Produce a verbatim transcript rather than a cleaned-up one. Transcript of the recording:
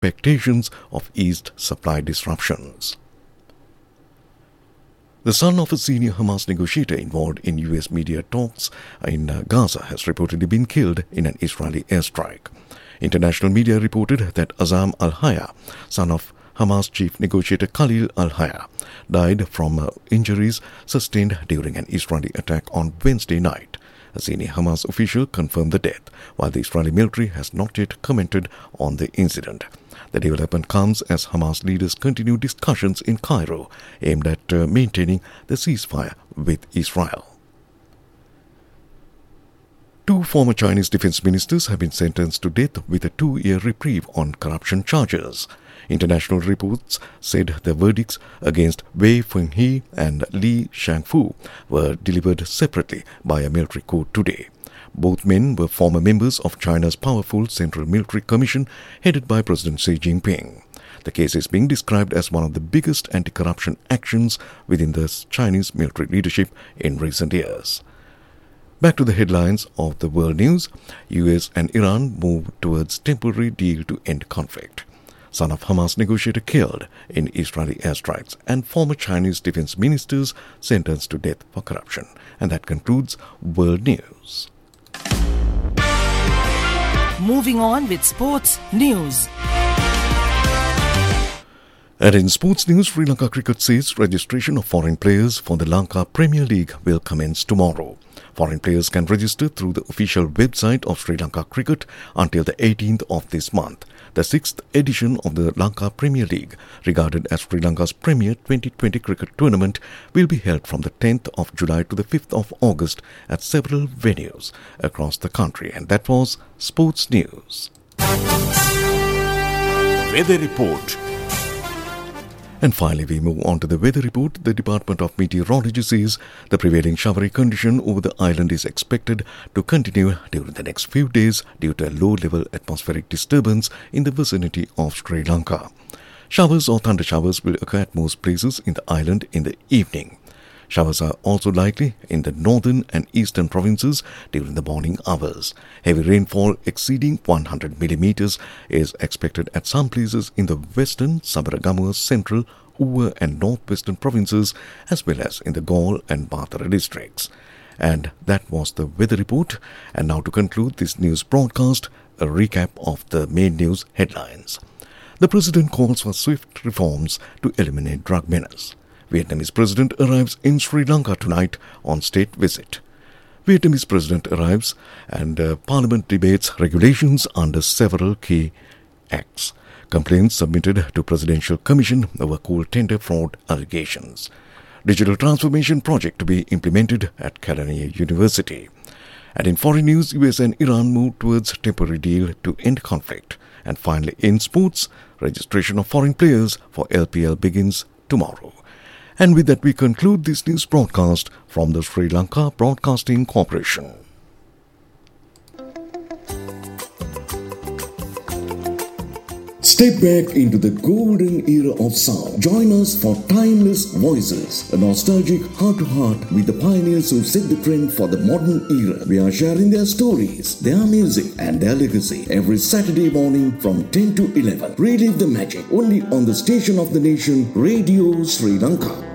expectations of eased supply disruptions. The son of a senior Hamas negotiator involved in U S media talks in Gaza has reportedly been killed in an Israeli airstrike. International media reported that Azam al-Haya, son of Hamas chief negotiator Khalil al-Haya, died from uh, injuries sustained during an Israeli attack on Wednesday night. A senior Hamas official confirmed the death, while the Israeli military has not yet commented on the incident. The development comes as Hamas leaders continue discussions in Cairo aimed at uh, maintaining the ceasefire with Israel. Two former Chinese defense ministers have been sentenced to death with a two-year reprieve on corruption charges. International reports said the verdicts against Wei Fenghe and Li Shangfu were delivered separately by a military court today. Both men were former members of China's powerful Central Military Commission headed by President Xi Jinping. The case is being described as one of the biggest anti-corruption actions within the Chinese military leadership in recent years. Back to the headlines of the world news. U S and Iran move towards temporary deal to end conflict. Son of Hamas negotiator killed in Israeli airstrikes, and former Chinese defense ministers sentenced to death for corruption. And that concludes world news. Moving on with sports news. And in sports news, Sri Lanka Cricket says registration of foreign players for the Lanka Premier League will commence tomorrow. Foreign players can register through the official website of Sri Lanka Cricket until the eighteenth of this month. The sixth edition of the Lanka Premier League, regarded as Sri Lanka's premier twenty twenty cricket tournament, will be held from the tenth of July to the fifth of August at several venues across the country. And that was Sports News. Weather Report. And finally, we move on to the weather report. The Department of Meteorology says the prevailing showery condition over the island is expected to continue during the next few days due to a low-level atmospheric disturbance in the vicinity of Sri Lanka. Showers or thunder showers will occur at most places in the island in the evening. Showers are also likely in the northern and eastern provinces during the morning hours. Heavy rainfall exceeding one hundred millimeters is expected at some places in the western, Sabaragamuwa, central, Uva and northwestern provinces, as well as in the Galle and Bathara districts. And that was the weather report. And now to conclude this news broadcast, a recap of the main news headlines. The President calls for swift reforms to eliminate drug menace. Vietnamese President arrives in Sri Lanka tonight on state visit. Vietnamese President arrives and uh, Parliament debates regulations under several key acts. Complaints submitted to Presidential Commission over coal tender fraud allegations. Digital transformation project to be implemented at Kelaniya University. And in foreign news, U S and Iran move towards temporary deal to end conflict. And finally, in sports, registration of foreign players for L P L begins tomorrow. And with that, we conclude this news broadcast from the Sri Lanka Broadcasting Corporation. Step back into the golden era of sound. Join us for Timeless Voices, a nostalgic heart-to-heart with the pioneers who set the trend for the modern era. We are sharing their stories, their music and their legacy every Saturday morning from ten to eleven. Relive the magic only on the station of the nation, Radio Sri Lanka.